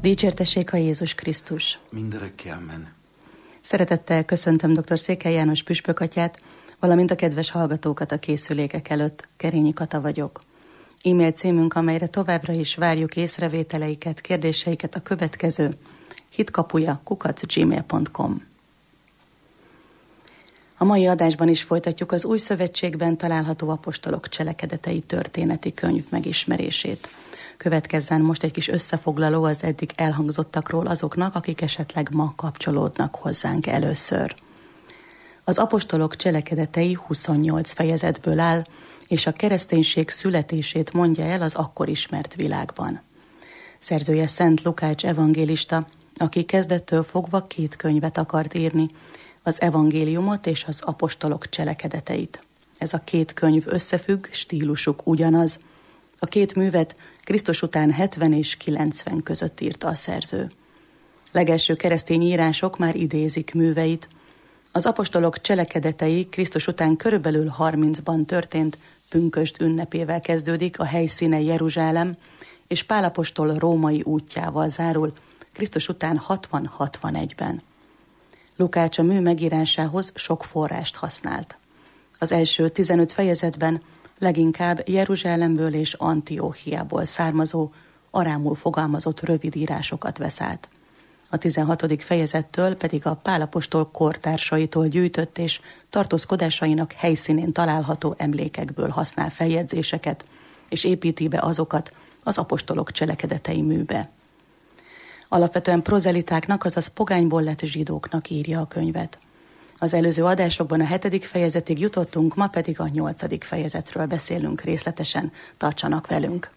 Dicsértessék a Jézus Krisztus! Mindörökké amen. Szeretettel köszöntöm dr. Székely János püspökatyát, valamint a kedves hallgatókat a készülékek előtt. Kerényi Kata vagyok. E-mail címünk, amelyre továbbra is várjuk észrevételeiket, kérdéseiket a következő: hitkapuja@gmail.com. A mai adásban is folytatjuk az Új Szövetségben található apostolok cselekedetei történeti könyv megismerését. Következzen most egy kis összefoglaló az eddig elhangzottakról azoknak, akik esetleg ma kapcsolódnak hozzánk először. Az apostolok cselekedetei 28 fejezetből áll, és a kereszténység születését mondja el az akkor ismert világban. Szerzője Szent Lukács evangélista, aki kezdettől fogva 2 könyvet akart írni, az evangéliumot és az apostolok cselekedeteit. Ez a 2 könyv összefügg, stílusuk ugyanaz. A 2 művet Krisztus után 70 és 90 között írta a szerző. Legelső keresztény írások már idézik műveit. Az apostolok cselekedetei Krisztus után körülbelül 30-ban történt, pünkösd ünnepével kezdődik, a helyszíne Jeruzsálem, és Pál apostol római útjával zárul, Krisztus után 60-61-ben. Lukács a mű megírásához sok forrást használt. Az első 15 fejezetben leginkább Jeruzsálemből és Antióchiából származó, arámul fogalmazott rövid írásokat vesz át. A 16. fejezettől pedig a Pál apostol kortársaitól gyűjtött és tartózkodásainak helyszínén található emlékekből használ feljegyzéseket, és építi be azokat az apostolok cselekedetei műbe. Alapvetően prozelitáknak, azaz pogányból lett zsidóknak írja a könyvet. Az előző adásokban a 7. fejezetig jutottunk, ma pedig a 8. fejezetről beszélünk részletesen, tartsanak velünk.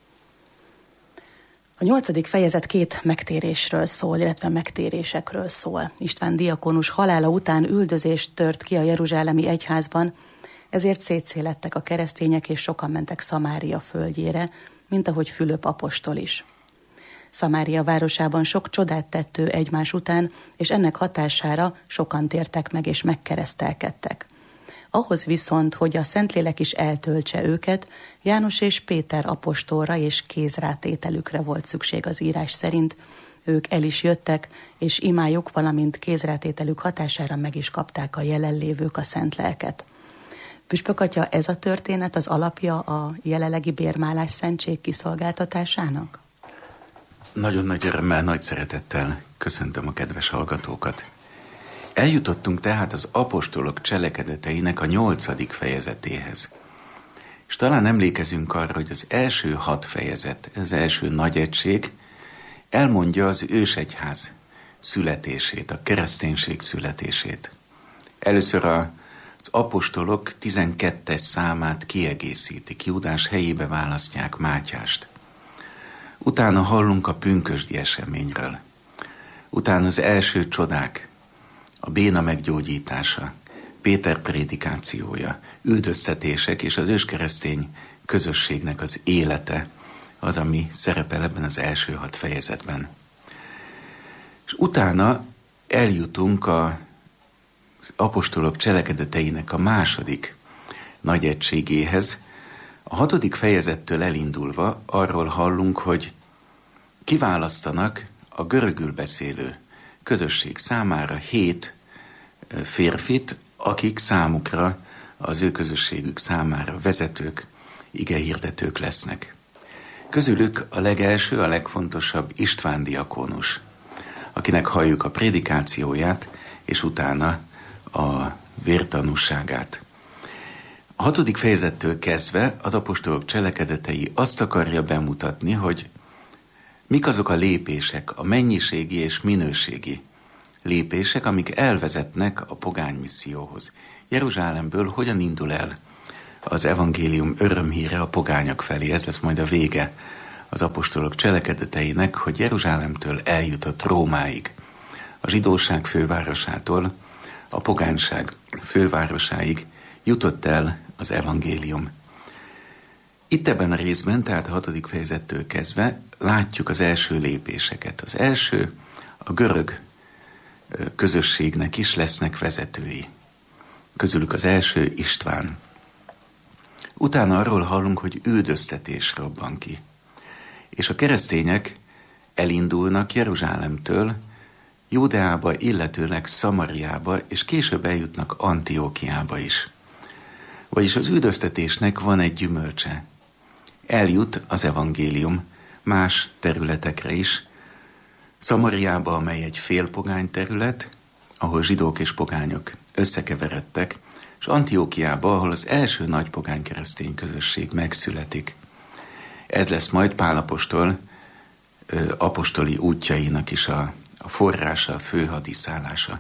A 8. fejezet 2 megtérésről szól, illetve megtérésekről szól. István diakonus halála után üldözés tört ki a jeruzsálemi egyházban, ezért szétszélettek a keresztények, és sokan mentek Szamária földjére, mint ahogy Fülöp apostol is. Szamária városában sok csodát tett ő egymás után, és ennek hatására sokan tértek meg és megkeresztelkedtek. Ahhoz viszont, hogy a Szentlélek is eltöltse őket, János és Péter apostolra és kézrátételükre volt szükség az írás szerint. Ők el is jöttek, és imájuk, valamint kézrátételük hatására meg is kapták a jelenlévők a szent lelket. Püspök atya, ez a történet az alapja a jelenlegi bérmálás szentség kiszolgáltatásának? Nagyon nagy örömmel, nagy szeretettel köszöntöm a kedves hallgatókat. Eljutottunk tehát az apostolok cselekedeteinek a 8. fejezetéhez. És talán emlékezünk arra, hogy az első 6 fejezet, az első nagy egység elmondja az ősegyház születését, a kereszténység születését. Először az apostolok 12-es számát kiegészítik, Júdás helyébe választják Mátyást. Utána hallunk a pünkösdi eseményről. Utána az első csodák, a béna meggyógyítása, Péter prédikációja, üldöztetések és az őskeresztény közösségnek az élete az, ami szerepel ebben az első 6 fejezetben. És utána eljutunk az apostolok cselekedeteinek a második nagy egységéhez. A 6. fejezettől elindulva arról hallunk, hogy kiválasztanak a görögül beszélő közösség számára 7 férfit, akik számukra, az ő közösségük számára vezetők, igehirdetők lesznek. Közülük a legelső, a legfontosabb István diakonus, akinek halljuk a prédikációját, és utána a vértanúságát. A 6. fejezettől kezdve az apostolok cselekedetei azt akarja bemutatni, hogy mik azok a lépések, a mennyiségi és minőségi lépések, amik elvezetnek a pogány misszióhoz. Jeruzsálemből hogyan indul el az evangélium örömhíre a pogányok felé? Ez lesz majd a vége az apostolok cselekedeteinek, hogy Jeruzsálemtől eljutott Rómáig, a zsidóság fővárosától a pogányság fővárosáig jutott el az evangélium. Itt ebben a részben, tehát a 6. fejezettől kezdve látjuk az első lépéseket. Az első, a görög közösségnek is lesznek vezetői. Közülük az első István. Utána arról hallunk, hogy üldöztetés robban ki. És a keresztények elindulnak Jeruzsálemtől, Júdeába, illetőleg Szamariába, és később eljutnak Antiókiába is. Vagyis az üldöztetésnek van egy gyümölcse. Eljut az evangélium más területekre is, Szamariába, amely egy félpogány terület, ahol zsidók és pogányok összekeveredtek, és Antiókiába, ahol az első nagy pogány keresztény közösség megszületik. Ez lesz majd Pál apostol apostoli útjainak is a forrása, a fő hadiszállása.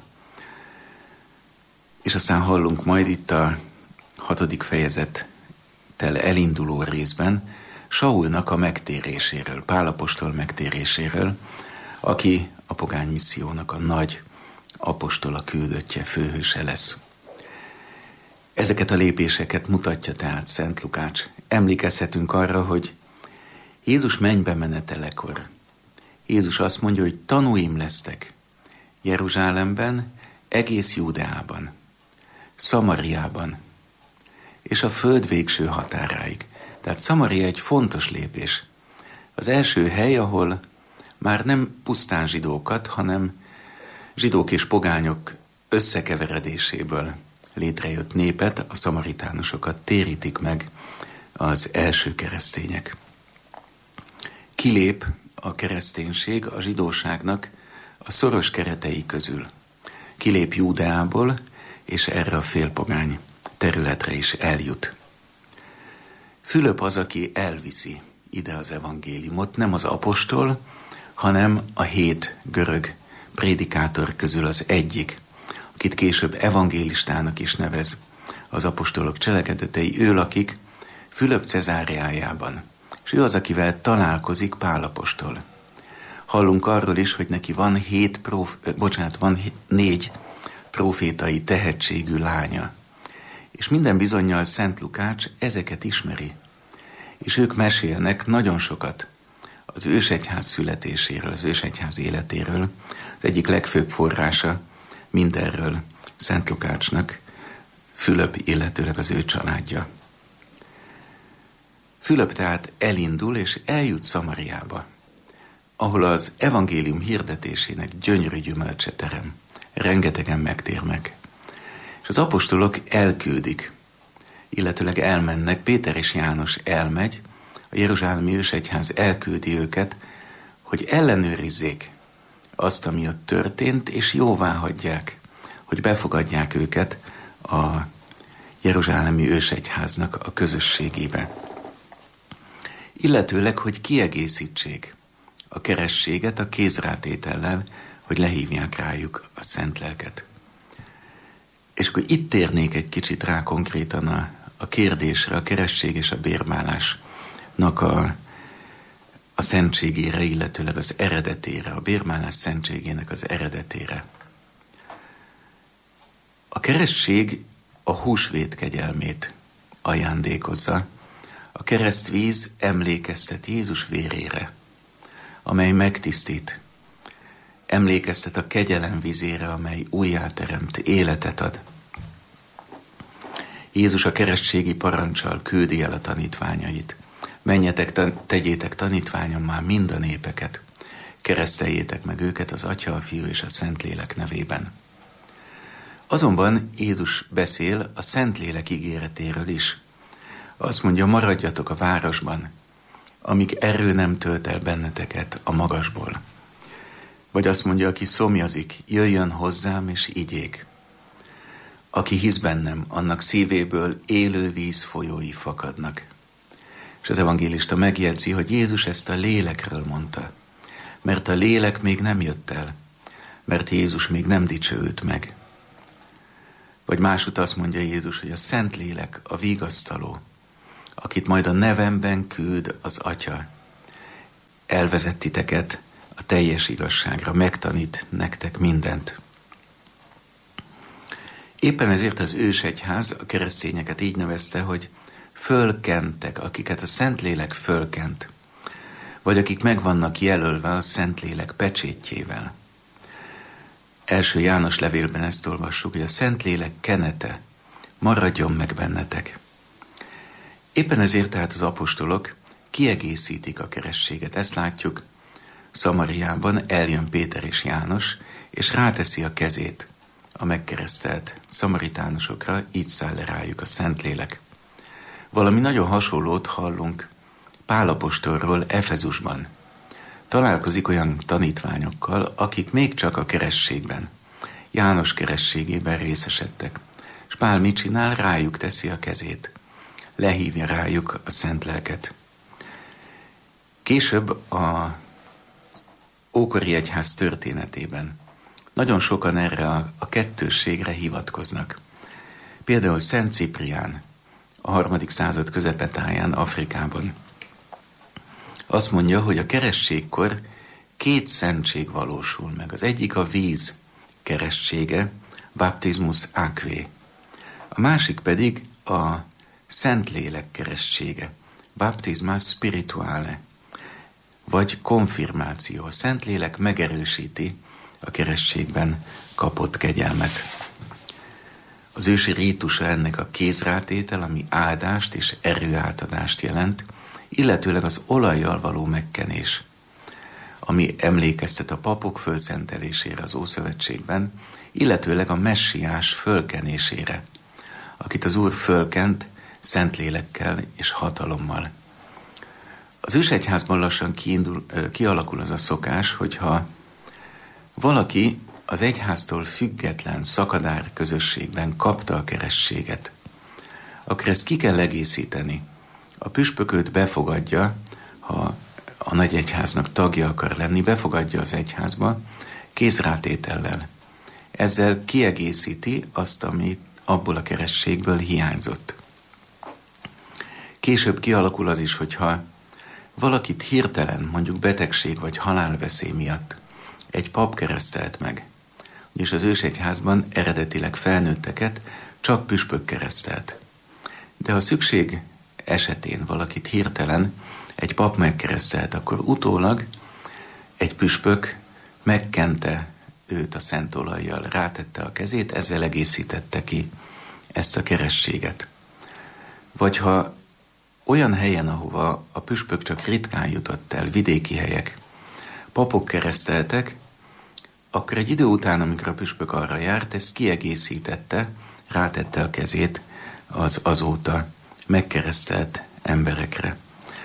És aztán hallunk majd itt a 6. fejezettel elinduló részben Saulnak a megtéréséről, Pál apostol megtéréséről, aki a pogány missziónak a nagy apostola, küldöttje, főhőse lesz. Ezeket a lépéseket mutatja tehát Szent Lukács. Emlékezhetünk arra, hogy Jézus mennybe menetelekor Jézus azt mondja, hogy tanúim lesztek Jeruzsálemben, egész Júdeában, Szamariában, és a föld végső határáig. Tehát Szamaria egy fontos lépés. Az első hely, ahol már nem pusztán zsidókat, hanem zsidók és pogányok összekeveredéséből létrejött népet, a szamaritánusokat térítik meg az első keresztények. Kilép a kereszténység a zsidóságnak a szoros keretei közül. Kilép Júdeából, és erre a félpogány területre is eljut. Fülöp az, aki elviszi ide az evangéliumot, nem az apostol, hanem a 7 görög prédikátor közül az egyik, akit később evangélistának is nevez az apostolok cselekedetei, ő lakik Fülöp Cezáreájában, és ő az, akivel találkozik Pál apostol. Hallunk arról is, hogy neki van 4 profétai tehetségű lánya, és minden bizonnyal Szent Lukács ezeket ismeri, és ők mesélnek nagyon sokat az ősegyház születéséről, az ősegyház életéről. Az egyik legfőbb forrása mindenről Szent Lukácsnak Fülöp, illetőleg az ő családja. Fülöp tehát elindul és eljut Szamariába, ahol az evangélium hirdetésének gyönyörű gyümölcse terem. Rengetegen megtérnek. És az apostolok elküldik, illetőleg elmennek, Péter és János elmegy, a jeruzsálemi ősegyház elküldi őket, hogy ellenőrizzék azt, ami ott történt, és jóvá hagyják, hogy befogadják őket a jeruzsálemi ősegyháznak a közösségébe. Illetőleg, hogy kiegészítsék a kerességet a kézrátétellel, hogy lehívják rájuk a szent lelket. És akkor itt térnék egy kicsit rá konkrétan a kérdésre, a keresség és a bérmálásnak a szentségére, illetőleg az eredetére, a bérmálás szentségének az eredetére. A keresztség a húsvét kegyelmét ajándékozza. A keresztvíz emlékeztet Jézus vérére, amely megtisztít. Emlékeztet a kegyelem vízére, amely újjáteremt, életet ad. Jézus a keresztségi parancsal küldi el a tanítványait. Menjetek, tegyétek tanítványommá mind a népeket. Kereszteljétek meg őket az Atya, a Fiú és a Szentlélek nevében. Azonban Jézus beszél a Szentlélek ígéretéről is. Azt mondja, maradjatok a városban, amíg erő nem tölt el benneteket a magasból. Vagy azt mondja, aki szomjazik, jöjjön hozzám és igyék. Aki hisz bennem, annak szívéből élő víz folyói fakadnak. És az evangélista megjegyzi, hogy Jézus ezt a lélekről mondta, mert a lélek még nem jött el, mert Jézus még nem dicsőült meg. Vagy másút azt mondja Jézus, hogy a Szentlélek a vigasztaló, akit majd a nevemben küld az Atya, elvezet titeket a teljes igazságra, megtanít nektek mindent. Éppen ezért az ősegyház a keresztényeket így nevezte, hogy fölkentek, akiket a Szentlélek fölkent, vagy akik meg vannak jelölve a Szentlélek pecsétjével. Első János levélben ezt olvassuk, hogy a Szentlélek kenete maradjon meg bennetek. Éppen ezért tehát az apostolok kiegészítik a keresztséget. Ezt látjuk Szamariában eljön Péter és János, és ráteszi a kezét a megkeresztelt szamaritánusokra, így száll le rájuk a Szentlélek. Valami nagyon hasonlót hallunk Pál apostolról Efezusban. Találkozik olyan tanítványokkal, akik még csak a kerességben, János kerességében részesedtek. És Pál mit csinál? Rájuk teszi a kezét. Lehívja rájuk a szent lelket. Később a ókori egyház történetében nagyon sokan erre a kettősségre hivatkoznak. Például Szent Ciprián a 3. század közepetáján Afrikában azt mondja, hogy a kerességkor 2 szentség valósul meg. Az egyik a víz keresztsége, baptismus aquae. A másik pedig a Szentlélek keresztsége, baptisma spirituale, vagy konfirmáció. A Szentlélek megerősíti a keresztségben kapott kegyelmet. Az ősi rítusa ennek a kézrátétel, ami áldást és erőátadást jelent, illetőleg az olajjal való megkenés, ami emlékeztet a papok fölszentelésére az Ószövetségben, illetőleg a messiás fölkenésére, akit az Úr fölkent Szentlélekkel és hatalommal. Az ősegyházban lassan kialakul az a szokás, hogyha valaki az egyháztól független szakadár közösségben kapta a keresztséget, akkor ezt ki kell egészíteni. A püspök őt befogadja, ha a nagy egyháznak tagja akar lenni, befogadja az egyházba kézrátétellel. Ezzel kiegészíti azt, ami abból a keresztségből hiányzott. Később kialakul az is, hogyha valakit hirtelen, mondjuk betegség vagy halálveszély miatt egy pap keresztelt meg, és az ősegyházban eredetileg felnőtteket csak püspök keresztelt. De ha szükség esetén valakit hirtelen egy pap megkeresztelt, akkor utólag egy püspök megkente őt a szent olajjal, rátette a kezét, ezzel egészítette ki ezt a keresztséget. Vagy ha olyan helyen, ahova a püspök csak ritkán jutott el, vidéki helyek, papok kereszteltek, akkor egy idő után, amikor a püspök arra járt, ezt kiegészítette, rátette a kezét az azóta megkeresztelt emberekre.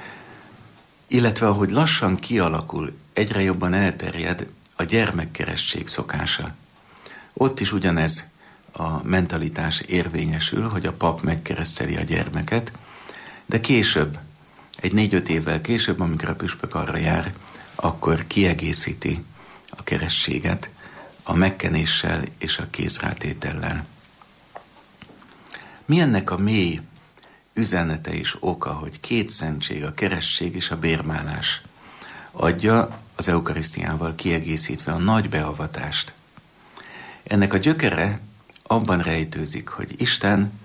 Illetve ahogy lassan kialakul, egyre jobban elterjed a gyermekkeresztség szokása. Ott is ugyanez a mentalitás érvényesül, hogy a pap megkereszteli a gyermeket, de később, egy 4-5 évvel később, amikor a püspök arra jár, akkor kiegészíti a keresztséget a megkenéssel és a kézrátétellel. Mi ennek a mély üzenete és oka, hogy 2 szentség, a keresztség és a bérmálás adja az eukarisztiával kiegészítve a nagy beavatást. Ennek a gyökere abban rejtőzik, hogy Isten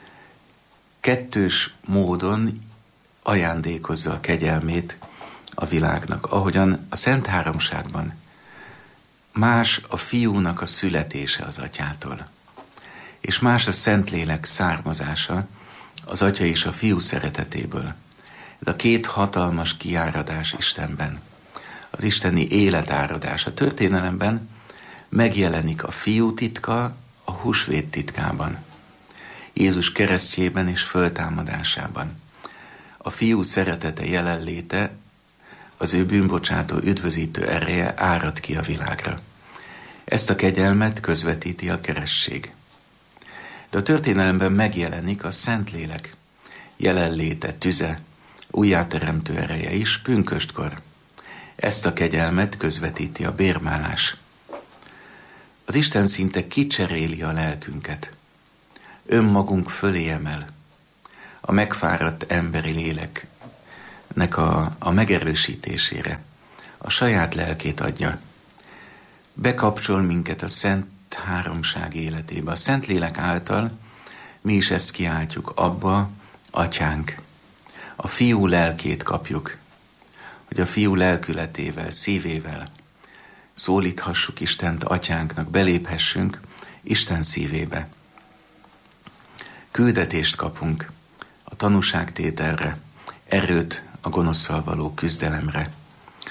2 módon ajándékozza a kegyelmét a világnak, ahogyan a Szent Háromságban más a fiúnak a születése az atyától, és más a Szentlélek származása az atya és a fiú szeretetéből. Ez a 2 hatalmas kiáradás Istenben, az isteni életáradás a történelemben megjelenik a fiú titka a húsvét titkában, Jézus keresztjében és föltámadásában. A fiú szeretete jelenléte, az ő bűnbocsátó, üdvözítő ereje árad ki a világra. Ezt a kegyelmet közvetíti a keresztség. De a történelemben megjelenik a Szentlélek jelenléte, tüze, újjáteremtő ereje is pünköstkor. Ezt a kegyelmet közvetíti a bérmálás. Az Isten szinte kicseréli a lelkünket. Önmagunk fölé emel. A megfáradt emberi léleknek a megerősítésére a saját lelkét adja. Bekapcsol minket a Szent Háromság életébe. A Szentlélek által mi is ezt kiáltjuk, Abba, Atyánk. A fiú lelkét kapjuk, hogy a fiú lelkületével, szívével szólíthassuk Istent atyánknak, beléphessünk Isten szívébe. Küldetést kapunk a tanúságtételre, erőt a gonoszszal való küzdelemre.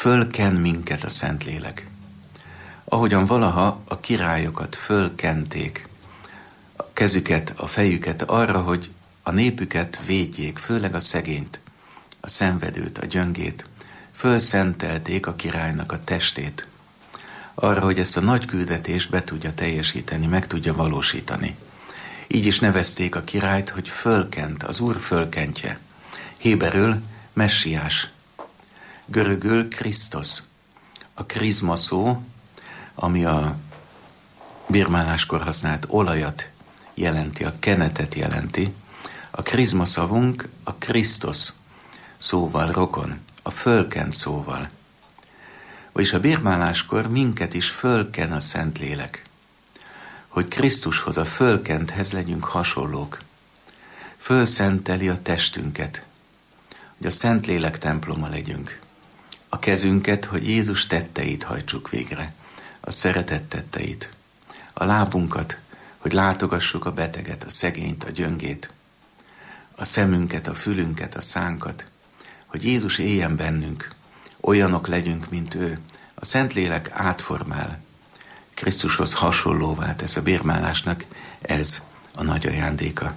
fölken minket a Szentlélek. Ahogyan valaha a királyokat fölkenték, a kezüket, a fejüket arra, hogy a népüket védjék, főleg a szegényt, a szenvedőt, a gyöngét, fölszentelték a királynak a testét, arra, hogy ezt a nagy küldetést be tudja teljesíteni, meg tudja valósítani. Így is nevezték a királyt, hogy fölkent, az Úr fölkentje. Héberül messiás, görögül Krisztus. A krizma szó, ami a birmáláskor használt olajat jelenti, a kenetet jelenti. A krizma szavunk a Krisztus szóval rokon, a fölkent szóval. Vagyis a birmáláskor minket is fölken a Szentlélek, hogy Krisztushoz, a fölkenthez legyünk hasonlók. Fölszenteli a testünket, hogy a Szentlélek temploma legyünk. A kezünket, hogy Jézus tetteit hajtsuk végre, a szeretet tetteit. A lábunkat, hogy látogassuk a beteget, a szegényt, a gyöngét. A szemünket, a fülünket, a szánkat, hogy Jézus éljen bennünk, olyanok legyünk, mint ő. A Szentlélek átformál, Krisztushoz hasonlóvá tesz a bérmálásnak, ez a nagy ajándéka.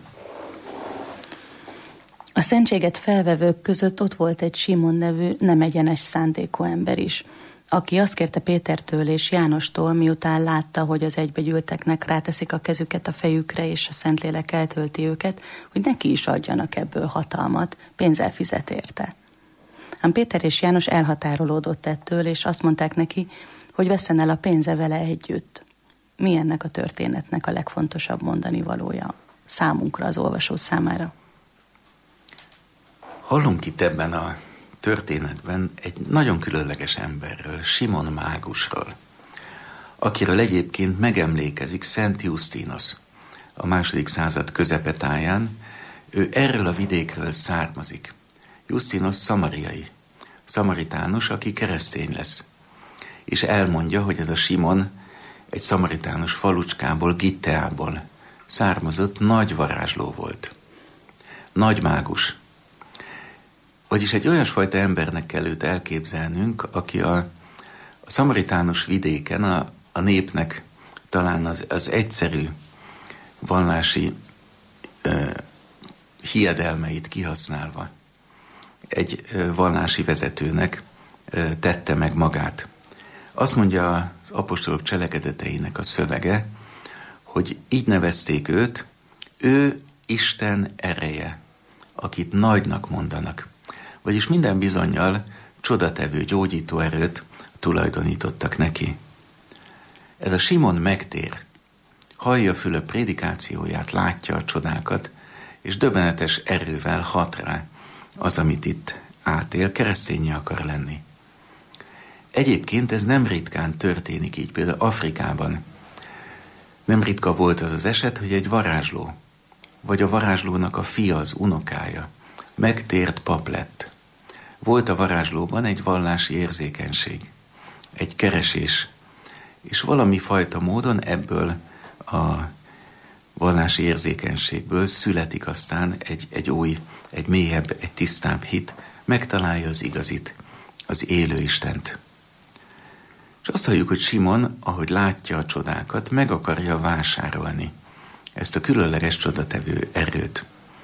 A szentséget felvevők között ott volt egy Simon nevű nem egyenes szándékú ember is, aki azt kérte Pétertől és Jánostól, miután látta, hogy az egybegyűlteknek ráteszik a kezüket a fejükre, és a Szentlélek eltölti őket, hogy neki is adjanak ebből hatalmat, pénzzel fizet érte. Ám Péter és János elhatárolódott ettől, és azt mondták neki, hogy vesszen el a pénze vele együtt. Mi ennek a történetnek a legfontosabb mondani valója számunkra, az olvasó számára? Hallunk itt ebben a történetben egy nagyon különleges emberről, Simon mágusról, akiről egyébként megemlékezik Szent Justinus a 2. század közepetáján. Ő erről a vidékről származik. Justinus szamariai, szamaritánus, aki keresztény lesz. És elmondja, hogy ez a Simon egy szamaritánus falucskából, Gitteából származott, nagy varázsló volt. Nagy mágus. Vagyis egy olyasfajta embernek kell őt elképzelnünk, aki a szamaritánus vidéken a népnek talán az egyszerű vallási hiedelmeit kihasználva egy vallási vezetőnek tette meg magát. Azt mondja az apostolok cselekedeteinek a szövege, hogy így nevezték őt, ő Isten ereje, akit nagynak mondanak. Vagyis minden bizonnyal csodatevő, gyógyító erőt tulajdonítottak neki. Ez a Simon megtér, hallja Fülöp prédikációját, látja a csodákat, és döbbenetes erővel hat rá az, amit itt átél, kereszténye akar lenni. Egyébként ez nem ritkán történik így, például Afrikában. Nem ritka volt az eset, hogy egy varázsló, vagy a varázslónak a fia, az unokája megtért pap lett. Volt a varázslóban egy vallási érzékenység, egy keresés, és valami fajta módon ebből a vallási érzékenységből születik aztán egy új, egy mélyebb, egy tisztább hit, megtalálja az igazit, az élő Istent. És azt halljuk, hogy Simon, ahogy látja a csodákat, meg akarja vásárolni ezt a különleges csodatevő erőt.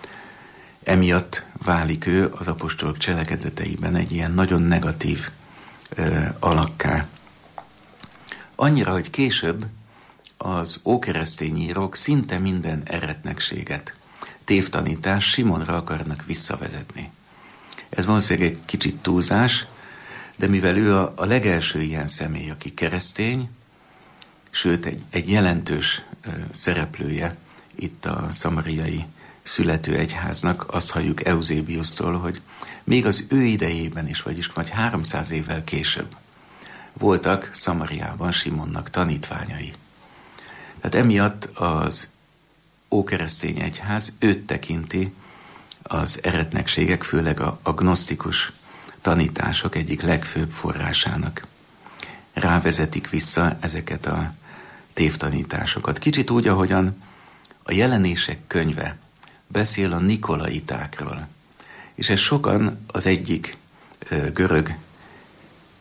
Emiatt válik ő az apostolok cselekedeteiben egy ilyen nagyon negatív alakká. Annyira, hogy később az ókeresztény írók szinte minden eretnekséget, tévtanítást Simonra akarnak visszavezetni. Ez valószínűleg egy kicsit túlzás, de mivel ő a legelső ilyen személy, aki keresztény, sőt egy jelentős szereplője itt a szamariai születő egyháznak, azt halljuk Euzébiusztól, hogy még az ő idejében is, vagyis vagy 300 évvel később voltak Szamariában Simonnak tanítványai. Tehát emiatt az ókeresztény egyház őt tekinti az eretnekségek, főleg a gnosztikus tanítások egyik legfőbb forrásának. Rávezetik vissza ezeket a tévtanításokat. Kicsit úgy, ahogyan a Jelenések könyve beszél a nikolaitákról. És ez sokan az egyik görög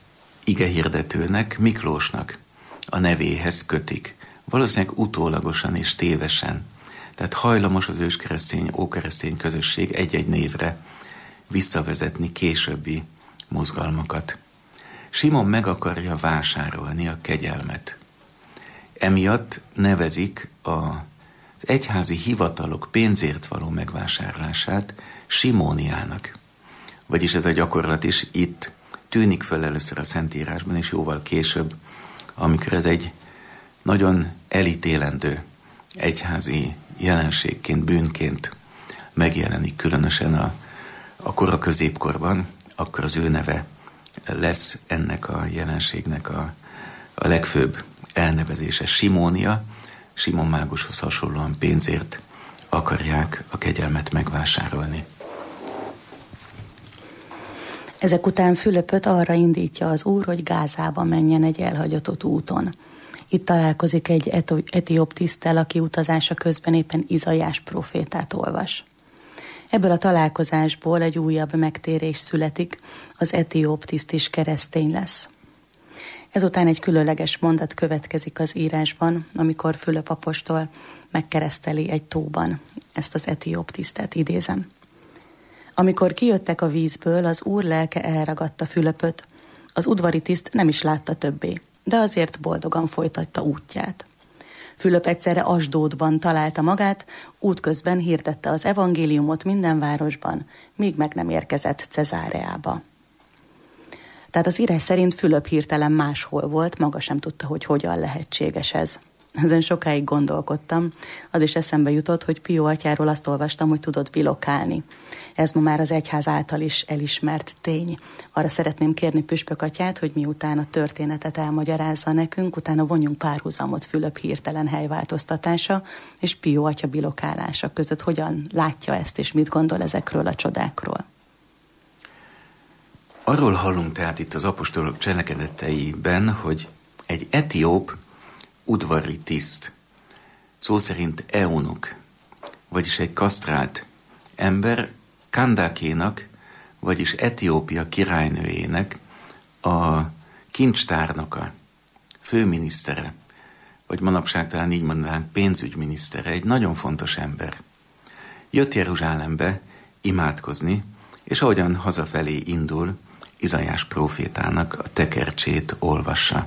igehirdetőnek, Miklósnak a nevéhez kötik. Valószínűleg utólagosan és tévesen. Tehát hajlamos az őskeresztény, ókeresztény közösség egy-egy névre visszavezetni későbbi mozgalmakat. Simon meg akarja vásárolni a kegyelmet. Emiatt nevezik az egyházi hivatalok pénzért való megvásárlását simóniának. Vagyis ez a gyakorlat is itt tűnik föl először a Szentírásban, és jóval később, amikor ez egy nagyon elítélendő egyházi jelenségként, bűnként megjelenik, különösen a kora középkorban, akkor az ő neve lesz ennek a jelenségnek a legfőbb elnevezése. Simónia, Simon mágushoz hasonlóan pénzért akarják a kegyelmet megvásárolni. Ezek után Fülöpöt arra indítja az Úr, hogy Gázába menjen egy elhagyatott úton. Itt találkozik egy etióp tiszttel, aki utazása közben éppen Izaiás prófétát olvas. Ebből a találkozásból egy újabb megtérés születik, az etióp tiszt is keresztény lesz. Ezután egy különleges mondat következik az írásban, amikor Fülöp apostol megkereszteli egy tóban ezt az etióp tisztet, idézem. Amikor kijöttek a vízből, az Úr lelke elragadta Fülöpöt, az udvari tiszt nem is látta többé, de azért boldogan folytatta útját. Fülöp egyszerre Asdódban találta magát, útközben hirdette az evangéliumot minden városban, míg meg nem érkezett Cezáreába. Tehát az írás szerint Fülöp hirtelen máshol volt, maga sem tudta, hogy hogyan lehetséges ez. Ezen sokáig gondolkodtam, az is eszembe jutott, hogy Pió atyáról azt olvastam, hogy tudott bilokálni. Ez ma már az egyház által is elismert tény. Arra szeretném kérni Püspök atyát, hogy miután a történetet elmagyarázza nekünk, utána vonjunk párhuzamot Fülöp hirtelen helyváltoztatása és Pió atya bilokálása között. Hogyan látja ezt, és mit gondol ezekről a csodákról? Arról hallunk tehát itt az apostolok cselekedeteiben, hogy egy etióp udvari tiszt, szó szerint eunuk, vagyis egy kasztrált ember Kandákénak, vagyis Etiópia királynőjének a kincstárnoka, főminisztere, vagy manapság talán így mondanánk pénzügyminisztere, egy nagyon fontos ember. Jött Jeruzsálembe imádkozni, és ahogyan hazafelé indul, Izaiás prófétának a tekercsét olvassa.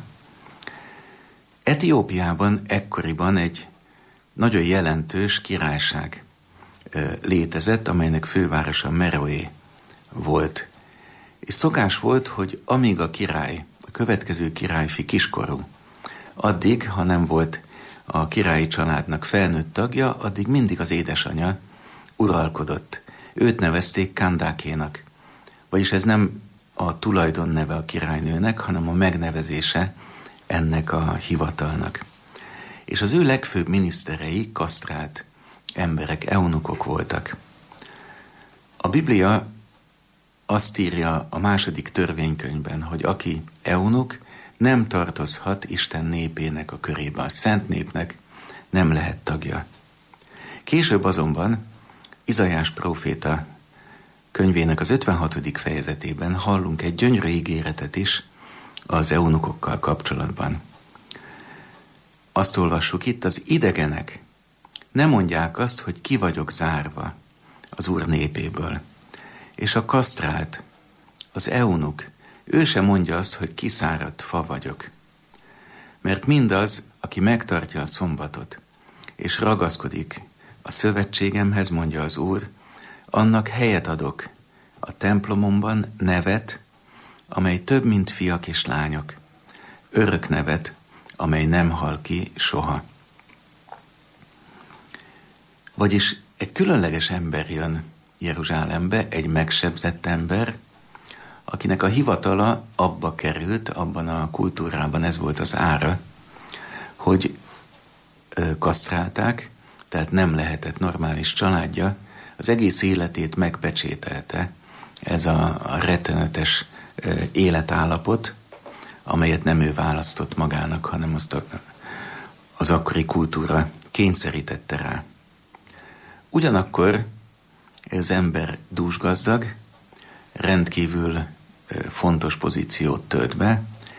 Etiópiában ekkoriban egy nagyon jelentős királyság létezett, amelynek fővárosa Meroé volt. És szokás volt, hogy amíg a következő királyfi kiskorú, addig, ha nem volt a királyi családnak felnőtt tagja, addig mindig az édesanyja uralkodott. Őt nevezték Kandákénak. Vagyis ez nem a tulajdonneve a királynőnek, hanem a megnevezése ennek a hivatalnak. És az ő legfőbb miniszterei kasztrált emberek, eunukok voltak. A Biblia azt írja a 2. törvénykönyvben, hogy aki eunuk, nem tartozhat Isten népének a körébe. A szent népnek nem lehet tagja. Később azonban Izaiás próféta könyvének az 56. fejezetében hallunk egy gyönyörű ígéretet is az eunukokkal kapcsolatban. Azt olvassuk itt, az idegenek ne mondják azt, hogy ki vagyok zárva az Úr népéből. És a kasztrált, az eunuk, ő sem mondja azt, hogy kiszáradt fa vagyok. Mert mindaz, aki megtartja a szombatot, és ragaszkodik a szövetségemhez, mondja az Úr, annak helyet adok a templomomban, nevet, amely több, mint fiak és lányok, örök nevet, amely nem hal ki soha. Vagyis egy különleges ember jön Jeruzsálembe, egy megsebzett ember, akinek a hivatala abba került, abban a kultúrában ez volt az ára, hogy kasztrálták, tehát nem lehetett normális családja, az egész életét megpecsételte ez a rettenetes életállapot, amelyet nem ő választott magának, hanem azt az akkori kultúra kényszerítette rá. Ugyanakkor az ember dúsgazdag, rendkívül fontos pozíciót tölt be,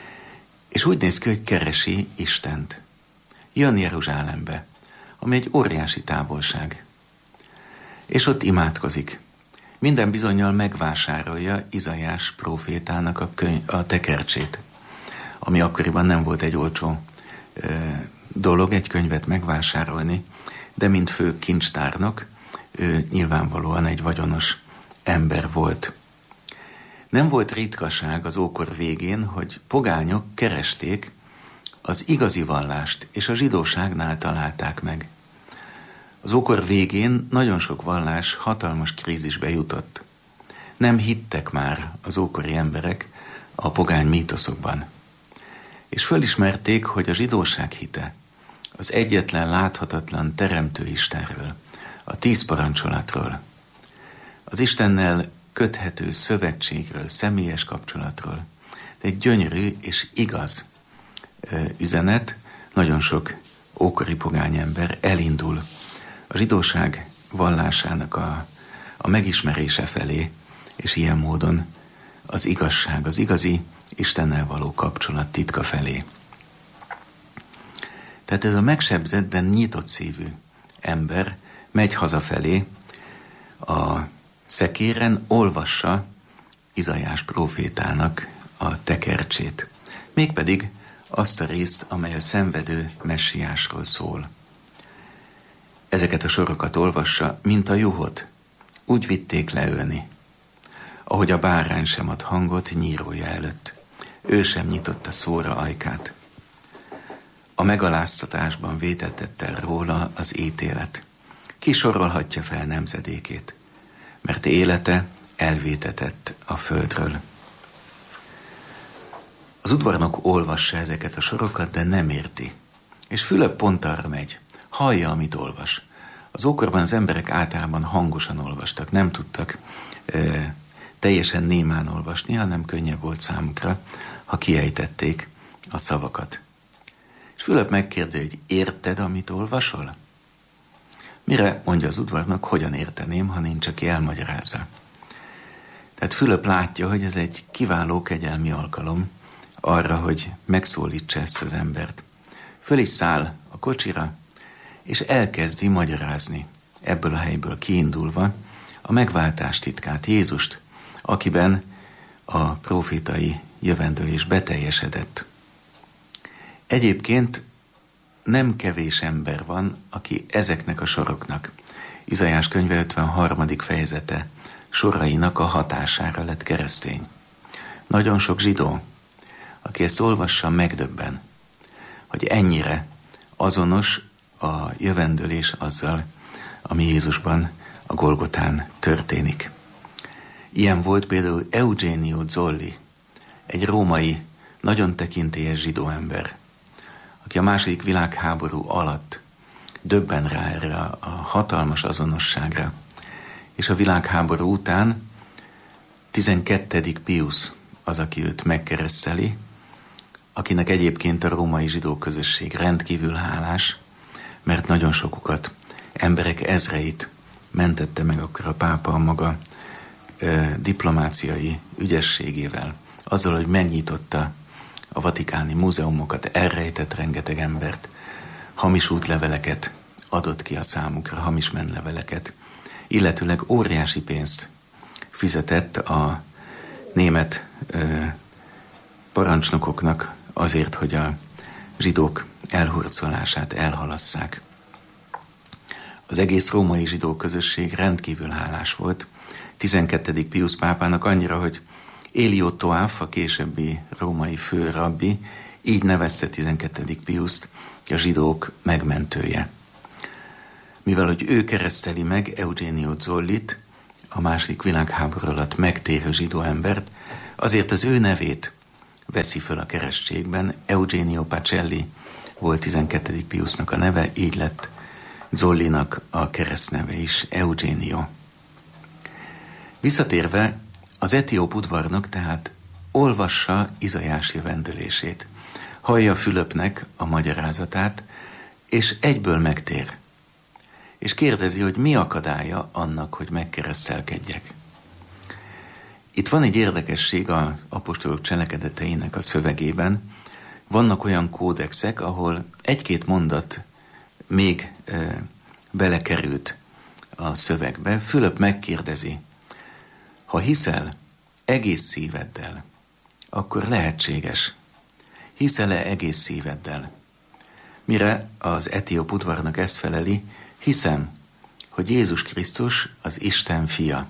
és úgy néz ki, hogy keresi Istent. Jön Jeruzsálembe, ami egy óriási távolság. És ott imádkozik. Minden bizonnyal megvásárolja Izaiás prófétának a tekercsét, ami akkoriban nem volt egy olcsó dolog egy könyvet megvásárolni, de mint fő kincstárnok, ő nyilvánvalóan egy vagyonos ember volt. Nem volt ritkaság az ókor végén, hogy pogányok keresték az igazi vallást, és a zsidóságnál találták meg. Az ókor végén nagyon sok vallás hatalmas krízisbe jutott. Nem hittek már az ókori emberek a pogány mítoszokban. És fölismerték, hogy a zsidóság hite az egyetlen láthatatlan teremtő Istenről, a 10 parancsolatról, az Istennel köthető szövetségről, személyes kapcsolatról. De egy gyönyörű és igaz üzenet, nagyon sok ókori pogány ember elindul a zsidóság vallásának a megismerése felé, és ilyen módon az igazság, az igazi Istennel való kapcsolat titka felé. Tehát ez a megsebzett, de nyitott szívű ember megy hazafelé, a szekéren olvassa Izaiás prófétának a tekercsét. Mégpedig azt a részt, amely a szenvedő messiásról szól. Ezeket a sorokat olvassa, mint a juhot. Úgy vitték leölni, ahogy a bárány sem ad hangot nyírója előtt. Ő sem nyitotta szóra ajkát. A megaláztatásban vétetett el róla az ítélet. Ki sorolhatja fel nemzedékét, mert élete elvétetett a földről. Az udvarnok olvassa ezeket a sorokat, de nem érti. És Fülöp pont arra megy, hallja, amit olvas. Az ókorban az emberek általában hangosan olvastak, nem tudtak teljesen némán olvasni, hanem könnyebb volt számukra, ha kiejtették a szavakat. És Fülöp megkérdezi, hogy érted, amit olvasol? Mire mondja az udvarnok, hogyan érteném, ha nincs, aki elmagyarázza. Tehát Fülöp látja, hogy ez egy kiváló kegyelmi alkalom arra, hogy megszólítsa ezt az embert. Föl is száll a kocsira, és elkezdi magyarázni, ebből a helyből kiindulva, a megváltás titkát, Jézust, akiben a prófétai jövendőlés beteljesedett. Egyébként nem kevés ember van, aki ezeknek a soroknak, Izaiás könyve 53. fejezete sorainak a hatására lett keresztény. Nagyon sok zsidó, aki ezt olvassa, megdöbben, hogy ennyire azonos a jövendőlés azzal, ami Jézusban a Golgotán történik. Ilyen volt például Eugenio Zolli, egy római, nagyon tekintélyes zsidó ember, aki a II. Világháború alatt döbben rá erre a hatalmas azonosságra, és a világháború után 12. Pius az, aki őt megkereszteli, akinek egyébként a római zsidó közösség rendkívül hálás, mert nagyon sokukat, emberek ezreit mentette meg akkor a pápa a maga diplomáciai ügyességével, azzal, hogy megnyitotta a vatikáni múzeumokat, elrejtett rengeteg embert, hamis útleveleket adott ki a számukra, hamis menleveleket, illetőleg óriási pénzt fizetett a német parancsnokoknak azért, hogy a zsidók elhurcolását elhalasszák. Az egész római zsidó közösség rendkívül hálás volt 12. Pius pápának annyira, hogy Élio Toáf, a későbbi római főrabbi, így nevezte 12. Piust a zsidók megmentője. Mivel, hogy ő kereszteli meg Eugenio Zollit, a II. Világháború alatt megtérő zsidó embert, azért az ő nevét veszi föl a keresztségben. Eugenio Pacelli volt 12. Piusnak a neve, így lett Zollinak a keresztneve is, Eugenio. Visszatérve, az etióp udvarnok tehát olvassa Izaiás jövendőlését, hallja Fülöpnek a magyarázatát, és egyből megtér. És kérdezi, hogy mi akadálya annak, hogy megkeresztelkedjek. Itt van egy érdekesség az apostolok cselekedeteinek a szövegében. vannak olyan kódexek, ahol egy-két mondat még belekerült a szövegbe. Fülöp megkérdezi, ha hiszel egész szíveddel, akkor lehetséges. Hiszel-e egész szíveddel? Mire az etióp udvarnok ezt feleli, hiszem, hogy Jézus Krisztus az Isten fia.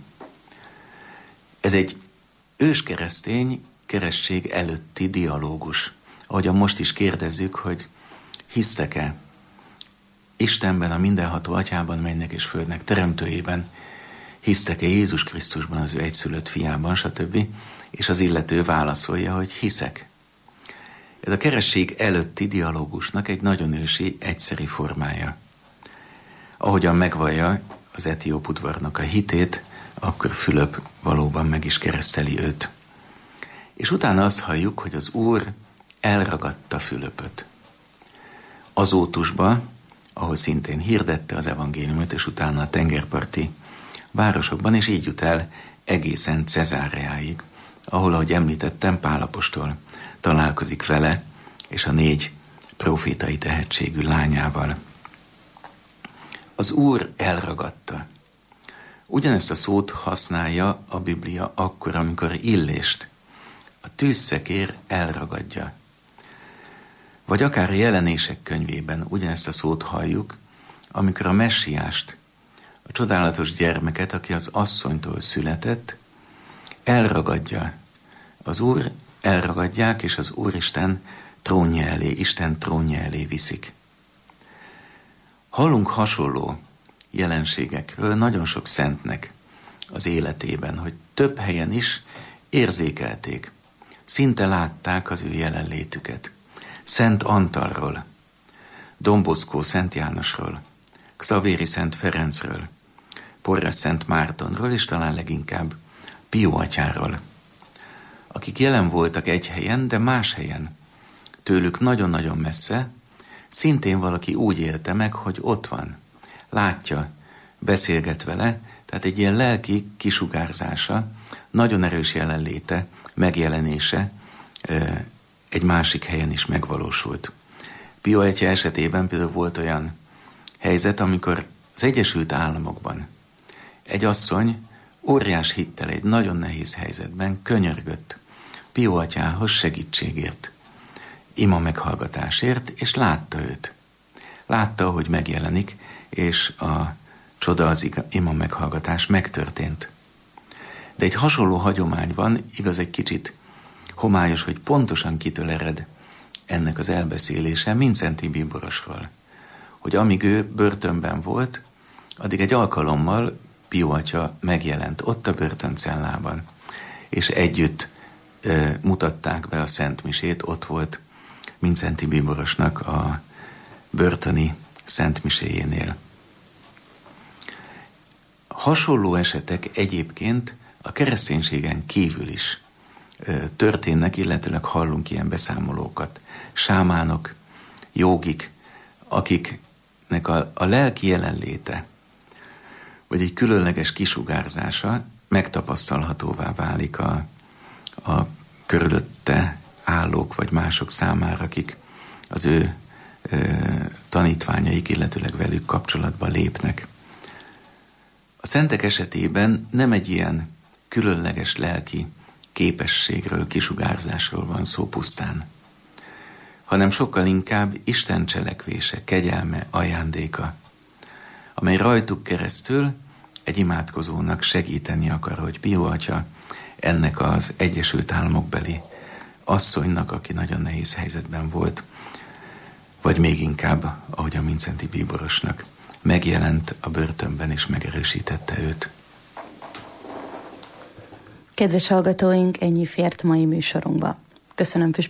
Ez egy őskeresztény keresztség előtti dialógus. Ahogyan most is kérdezzük, hogy hisztek-e Istenben, a mindenható atyában, mennek és földnek teremtőjében, hisztek-e Jézus Krisztusban, az ő egyszülött fiában, stb. És az illető válaszolja, hogy hiszek. Ez a keresztség előtti dialógusnak egy nagyon ősi, egyszeri formája. Ahogyan megvallja az etióp udvarnak a hitét, akkor Fülöp valóban meg is kereszteli őt. És utána azt halljuk, hogy az Úr elragadta Fülöpöt. Azótusba, ahol szintén hirdette az evangéliumot, és utána a tengerparti városokban, és így jut el egészen Cezáreáig, ahol, ahogy említettem, Pál apostol találkozik vele, és a 4 profétai tehetségű lányával. Az Úr elragadta. Ugyanezt a szót használja a Biblia akkor, amikor Illést, a tűzszekér elragadja. Vagy akár a Jelenések könyvében ugyanezt a szót halljuk, amikor a messiást, a csodálatos gyermeket, aki az asszonytól született, elragadja. Az Úr elragadják, és az Úristen trónja elé, Isten trónja elé viszik. Hallunk hasonló jelenségekről nagyon sok szentnek az életében, hogy több helyen is érzékelték, szinte látták az ő jelenlétüket. Szent Antalról, Don Bosco Szent Jánosról, Xavéri Szent Ferencről, Porres Szent Mártonról, és talán leginkább Pio atyáról, akik jelen voltak egy helyen, de más helyen, tőlük nagyon-nagyon messze, szintén valaki úgy élte meg, hogy ott van, látja, beszélget vele, tehát egy ilyen lelki kisugárzása, nagyon erős jelenléte, megjelenése egy másik helyen is megvalósult. Pio atya esetében például volt olyan helyzet, amikor az Egyesült Államokban egy asszony óriás hittel egy nagyon nehéz helyzetben könyörgött Pio atyához segítségért, ima meghallgatásért, és látta őt. Látta, hogy megjelenik, és a csoda, az ima meghallgatás megtörtént. De egy hasonló hagyomány van, igaz, egy kicsit homályos, hogy pontosan kitől ered ennek az elbeszélése, Mindszenty Bíborosról. Hogy amíg ő börtönben volt, addig egy alkalommal Pio atya megjelent ott a börtöncellában, és együtt mutatták be a szentmisét, ott volt Mindszenty Bíborosnak a börtöni szentmiséjénél. Hasonló esetek egyébként a kereszténységen kívül is történnek, illetőleg hallunk ilyen beszámolókat. Sámánok, jógik, akiknek a lelki jelenléte, vagy egy különleges kisugárzása megtapasztalhatóvá válik a körülötte állók, vagy mások számára, akik az ő tanítványaik, illetőleg velük kapcsolatba lépnek. A szentek esetében nem egy ilyen különleges lelki képességről, kisugárzásról van szó pusztán, hanem sokkal inkább Isten cselekvése, kegyelme, ajándéka, amely rajtuk keresztül egy imádkozónak segíteni akar, hogy Pio atya ennek az Egyesült Államokbeli asszonynak, aki nagyon nehéz helyzetben volt, vagy még inkább, ahogy a Mindszenty Bíborosnak, megjelent a börtönben és megerősítette őt. Kedves hallgatóink, ennyi fért mai műsorunkba. Köszönöm